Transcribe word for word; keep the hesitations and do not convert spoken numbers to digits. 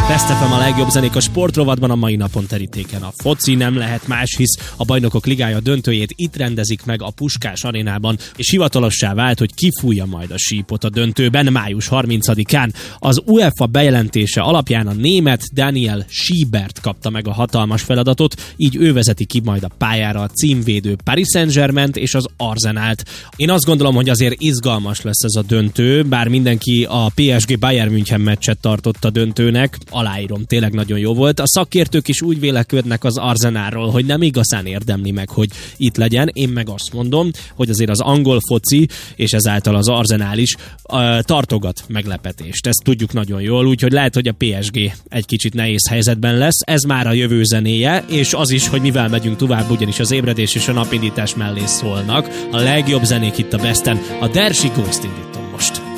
Best ef em a legjobb zenék a sportrovatban, a mai napon terítéken a foci, nem lehet más, hisz a Bajnokok Ligája döntőjét itt rendezik meg a Puskás arénában, és hivatalossá vált, hogy kifújja majd a sípot a döntőben május harmincadikán. Az UEFA bejelentése alapján a német Daniel Schiebert kapta meg a hatalmas feladatot, így ő vezeti ki majd a pályára a címvédő Paris Saint-Germaint és az Arsenált. Én azt gondolom, hogy azért izgalmas lesz ez a döntő, bár mindenki a pé es gé Bayern München meccset tartott a döntőnek, aláírom, tényleg nagyon jó volt. A szakértők is úgy vélekednek az Arsenalról, hogy nem igazán érdemli meg, hogy itt legyen. Én meg azt mondom, hogy azért az angol foci, és ezáltal az Arsenal is uh, tartogat meglepetést. Ezt tudjuk nagyon jól, úgyhogy lehet, hogy a pé es gé egy kicsit nehéz helyzetben lesz. Ez már a jövő zenéje, és az is, hogy mivel megyünk tovább, ugyanis az ébredés és a napindítás mellé szólnak. A legjobb zenék itt a Besten, a Dersi Ghost indító.